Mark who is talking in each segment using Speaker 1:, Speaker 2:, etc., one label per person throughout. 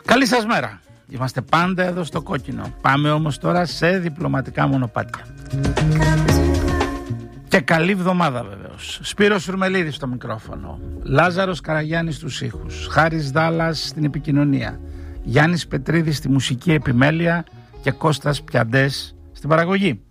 Speaker 1: Καλή σας μέρα. Είμαστε πάντα εδώ στο κόκκινο. Πάμε όμως τώρα σε διπλωματικά μονοπάτια. Και καλή εβδομάδα βεβαίως. Σπύρος Σουρμελίδης στο μικρόφωνο, Λάζαρος Καραγιάννης στους ήχους, Χάρης Δάλλας στην επικοινωνία, Γιάννης Πετρίδης στη μουσική επιμέλεια και Κώστας Πιαντές στην παραγωγή.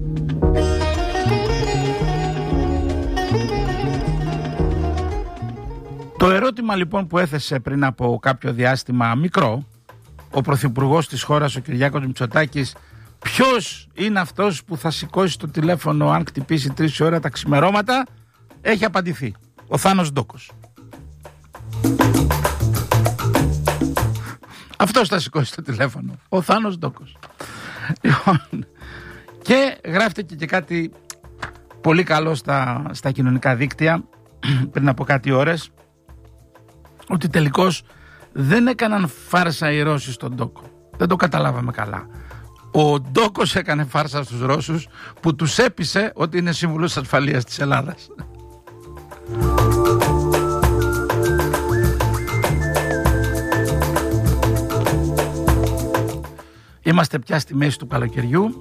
Speaker 1: Το ερώτημα λοιπόν που έθεσε πριν από κάποιο διάστημα μικρό ο πρωθυπουργός της χώρας, ο Κυριάκος Μητσοτάκης, ποιος είναι αυτός που θα σηκώσει το τηλέφωνο αν χτυπήσει 3 ώρα τα ξημερώματα, έχει απαντηθεί. Ο Θάνος Ντόκος. Αυτός θα σηκώσει το τηλέφωνο. Ο Θάνος Ντόκος. Και γράφτηκε και κάτι πολύ καλό στα κοινωνικά δίκτυα πριν από κάτι ώρες, ότι τελικώς δεν έκαναν φάρσα οι Ρώσοι στον Ντόκο. Δεν το καταλάβαμε καλά. Ο Ντόκος έκανε φάρσα στους Ρώσους που τους έπεισε ότι είναι σύμβουλος ασφαλείας της Ελλάδας. Είμαστε πια στη μέση του καλοκαιριού.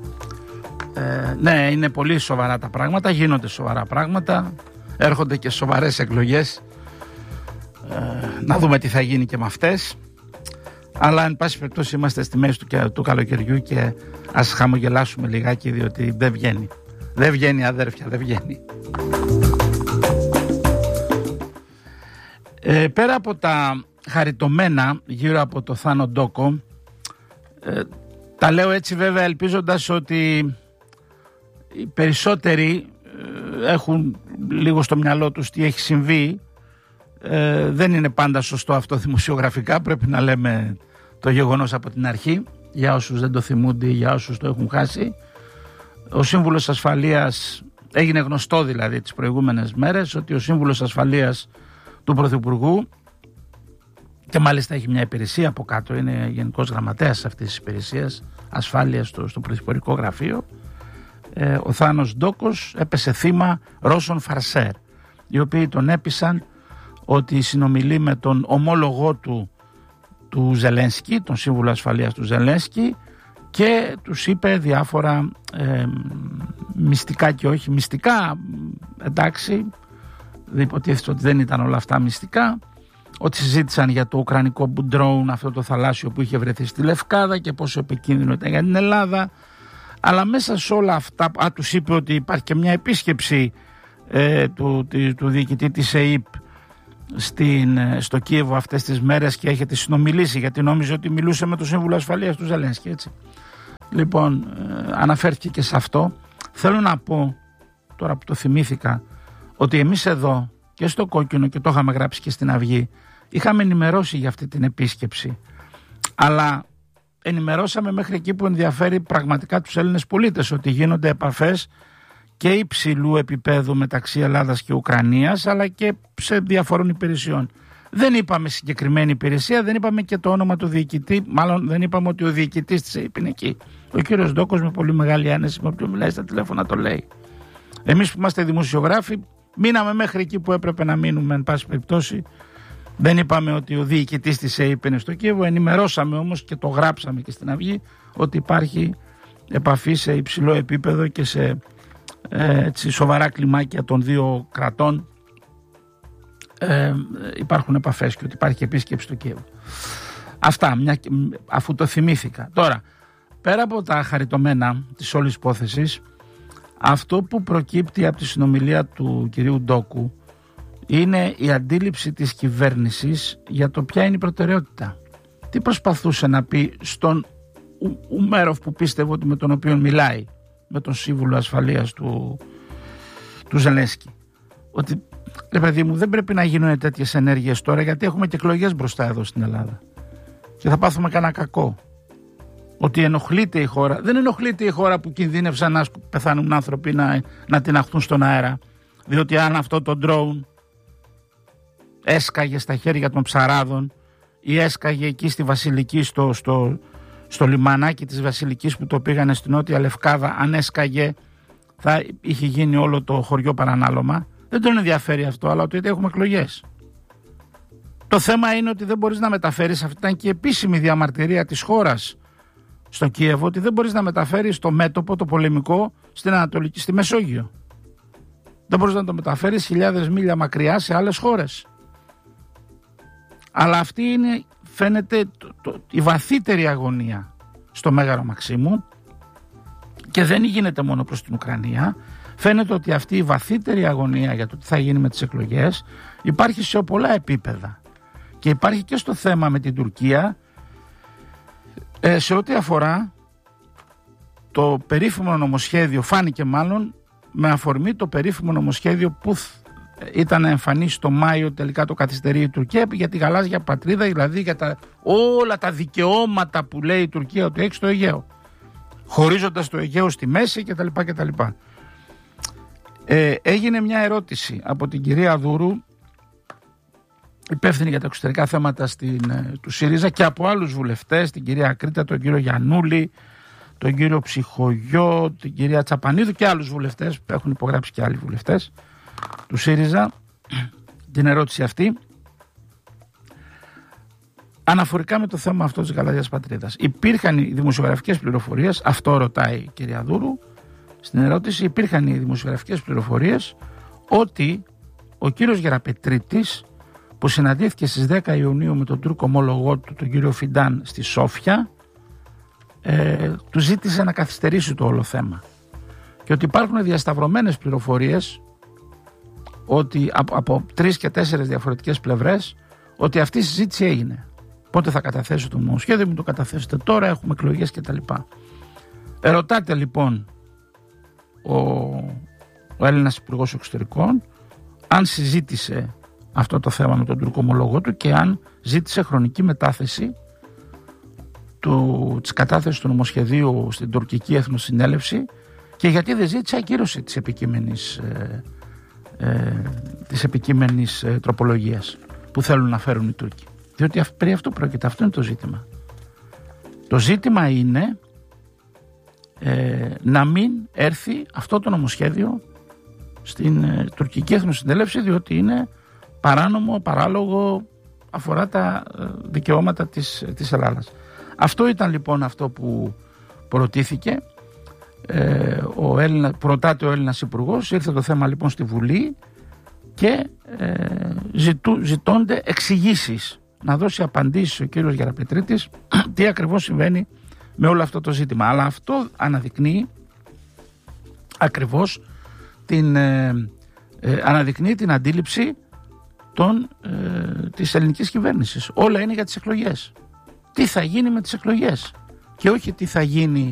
Speaker 1: Ναι, είναι πολύ σοβαρά τα πράγματα, γίνονται σοβαρά πράγματα, έρχονται και σοβαρές εκλογές. Να δούμε τι θα γίνει και με αυτές. Αλλά εν πάση περιπτώσει είμαστε στη μέση του καλοκαιριού και ας χαμογελάσουμε λιγάκι, διότι δεν βγαίνει. Δεν βγαίνει αδέρφια, δεν βγαίνει. Πέρα από τα χαριτωμένα γύρω από το Θάνο Ντόκο, τα λέω έτσι βέβαια ελπίζοντας ότι οι περισσότεροι έχουν λίγο στο μυαλό τους τι έχει συμβεί. Δεν είναι πάντα σωστό αυτό δημοσιογραφικά, πρέπει να λέμε το γεγονός από την αρχή, για όσους δεν το θυμούνται ή για όσους το έχουν χάσει. Ο Σύμβουλος Ασφαλείας, έγινε γνωστό δηλαδή τις προηγούμενες μέρες ότι ο Σύμβουλος Ασφαλείας του Πρωθυπουργού, και μάλιστα έχει μια υπηρεσία από κάτω, είναι γενικός γραμματέας αυτής της υπηρεσίας ασφάλειας στο Πρωθυπουργικό Γραφείο, ο Θάνος Ντόκος έπεσε θύμα Ρώσων φαρσέρ, οι οποίοι τον έπεισαν ότι συνομιλεί με τον ομόλογό του Ζελένσκι, τον σύμβουλο ασφαλείας του Ζελένσκι, και τους είπε διάφορα μυστικά και όχι μυστικά, εντάξει, υποτίθεται ότι δεν ήταν όλα αυτά μυστικά, ότι συζήτησαν για το ουκρανικό ντρόουν, αυτό το θαλάσσιο που είχε βρεθεί στη Λευκάδα και πόσο επικίνδυνο ήταν για την Ελλάδα. Αλλά μέσα σε όλα αυτά τους είπε ότι υπάρχει και μια επίσκεψη του διοικητή της ΕΙΠ στο Κίεβο αυτές τις μέρες και έχετε συνομιλήσει, γιατί νόμιζε ότι μιλούσε με το Σύμβουλο Ασφαλείας του Ζελένσκι, έτσι. Λοιπόν, αναφέρθηκε και σε αυτό. Θέλω να πω, τώρα που το θυμήθηκα, ότι εμείς εδώ και στο Κόκκινο, και το είχαμε γράψει και στην Αυγή, είχαμε ενημερώσει για αυτή την επίσκεψη, αλλά ενημερώσαμε μέχρι εκεί που ενδιαφέρει πραγματικά τους Έλληνες πολίτες, ότι γίνονται επαφές και υψηλού επίπεδου μεταξύ Ελλάδας και Ουκρανίας, αλλά και σε διαφόρων υπηρεσιών. Δεν είπαμε συγκεκριμένη υπηρεσία, δεν είπαμε και το όνομα του διοικητή, μάλλον δεν είπαμε ότι ο διοικητής της ΕΙΠ είναι εκεί. Ο κύριος Ντόκος με πολύ μεγάλη άνεση, με όποιον μιλάει στα τηλέφωνα το λέει. Εμείς που είμαστε δημοσιογράφοι, μείναμε μέχρι εκεί που έπρεπε να μείνουμε, εν πάση περιπτώσει. Δεν είπαμε ότι ο διοικητής της ΕΙΠ είναι στο Κίεβο, ενημερώσαμε όμως και το γράψαμε και στην Αυγή ότι υπάρχει επαφή σε υψηλό επίπεδο και σε σοβαρά κλιμάκια των δύο κρατών, υπάρχουν επαφές και ότι υπάρχει επίσκεψη στο Κίεβο. Αυτά, αφού το θυμήθηκα. Τώρα, πέρα από τα χαριτωμένα της όλης υπόθεσης, αυτό που προκύπτει από τη συνομιλία του κυρίου Ντόκου είναι η αντίληψη της κυβέρνησης για το ποια είναι η προτεραιότητα. Τι προσπαθούσε να πει στον Ούμεροφ που πίστευε ότι με τον οποίο μιλάει, με τον Σύμβουλο Ασφαλείας του Ζελένσκι, ότι ρε παιδί μου, δεν πρέπει να γίνουν τέτοιες ενέργειες τώρα, γιατί έχουμε και εκλογές μπροστά εδώ στην Ελλάδα και θα πάθουμε κανένα κακό. Ότι ενοχλείται η χώρα. Δεν ενοχλείται η χώρα που κινδύνευσαν να πεθάνουν άνθρωποι να την αχθούν στον αέρα, διότι αν αυτό το drone έσκαγε στα χέρια των ψαράδων ή έσκαγε εκεί στη Βασιλική, στο λιμανάκι της Βασιλικής που το πήγανε στην Νότια Λευκάδα, αν έσκαγε θα είχε γίνει όλο το χωριό παρανάλωμα. Δεν τον ενδιαφέρει αυτό, αλλά ότι έχουμε εκλογές. Το θέμα είναι ότι δεν μπορείς να μεταφέρεις, αυτή ήταν και η επίσημη διαμαρτυρία της χώρας στο Κίεβο, ότι δεν μπορείς να μεταφέρεις το μέτωπο, το πολεμικό στην Ανατολική, στη Μεσόγειο. Δεν μπορείς να το μεταφέρεις χιλιάδες μίλια μακριά σε άλλες χώρες. Αλλά αυτή είναι, φαίνεται, η βαθύτερη αγωνία στο Μέγαρο Μαξίμου, και δεν γίνεται μόνο προς την Ουκρανία. Φαίνεται ότι αυτή η βαθύτερη αγωνία για το τι θα γίνει με τις εκλογές υπάρχει σε πολλά επίπεδα. Και υπάρχει και στο θέμα με την Τουρκία, σε ό,τι αφορά το περίφημο νομοσχέδιο, φάνηκε μάλλον με αφορμή το περίφημο νομοσχέδιο που ήταν να εμφανίσει το Μάιο, τελικά το καθυστερεί η Τουρκία, για τη γαλάζια πατρίδα, δηλαδή για όλα τα δικαιώματα που λέει η Τουρκία ότι έχει στο Αιγαίο, χωρίζοντας το Αιγαίο στη μέση κτλ. Έγινε μια ερώτηση από την κυρία Δούρου, υπεύθυνη για τα εξωτερικά θέματα του ΣΥΡΙΖΑ, και από άλλους βουλευτές, την κυρία Κρήτα, τον κύριο Γιαννούλη, τον κύριο Ψυχογιώ, την κυρία Τσαπανίδου και άλλους βουλευτές, που έχουν υπογράψει και άλλοι βουλευτές του ΣΥΡΙΖΑ, την ερώτηση αυτή αναφορικά με το θέμα αυτό της γαλάζιας πατρίδας. Υπήρχαν οι δημοσιογραφικές πληροφορίες, αυτό ρωτάει η κυρία Δούρου στην ερώτηση, υπήρχαν οι δημοσιογραφικές πληροφορίες ότι ο κύριος Γεραπετρίτης, που συναντήθηκε στις 10 Ιουνίου με τον Τούρκο ομόλογό του, τον κύριο Φιντάν, στη Σόφια, του ζήτησε να καθυστερήσει το όλο θέμα, και ότι υπάρχουν διασταυρωμένες πληροφορίες ότι από 3 και 4 διαφορετικές πλευρές, ότι αυτή η συζήτηση έγινε. Πότε θα καταθέσει το νομοσχέδιο, μην το καταθέσετε τώρα, έχουμε εκλογές κτλ. Ερωτάτε λοιπόν ο Έλληνας Υπουργός Εξωτερικών αν συζήτησε αυτό το θέμα με τον Τούρκο ομολόγο του και αν ζήτησε χρονική μετάθεση της κατάθεσης του νομοσχεδίου στην τουρκική εθνοσυνέλευση, και γιατί δεν ζήτησε ακύρωση της επικείμενης τροπολογίας που θέλουν να φέρουν οι Τούρκοι. Διότι περί αυτού πρόκειται, αυτό είναι το ζήτημα. Το ζήτημα είναι να μην έρθει αυτό το νομοσχέδιο στην τουρκική εθνοσυνέλευση, διότι είναι παράνομο, παράλογο, αφορά τα δικαιώματα της Ελλάδας. Αυτό ήταν λοιπόν αυτό που προτίθηκε. Προτάται ο Έλληνας Υπουργός, ήρθε το θέμα λοιπόν στη Βουλή και ζητώνται εξηγήσεις, να δώσει απαντήσεις ο κύριος Γεραπετρίτης τι ακριβώς συμβαίνει με όλο αυτό το ζήτημα. Αλλά αυτό αναδεικνύει ακριβώς αναδεικνύει την αντίληψη της ελληνικής κυβέρνησης. Όλα είναι για τις εκλογές. Τι θα γίνει με τις εκλογές, και όχι τι θα γίνει,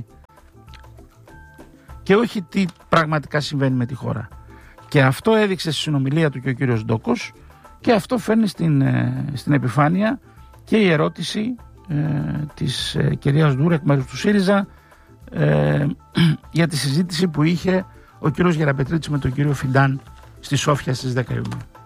Speaker 1: και όχι τι πραγματικά συμβαίνει με τη χώρα. Και αυτό έδειξε στη συνομιλία του και ο κύριος Ντόκος, και αυτό φέρνει στην επιφάνεια και η ερώτηση της κυρίας Δούρου εκ μέρους του ΣΥΡΙΖΑ για τη συζήτηση που είχε ο κύριος Γεραπετρίτης με τον κύριο Φιντάν στη Σόφια στις 10 Ιουνίου.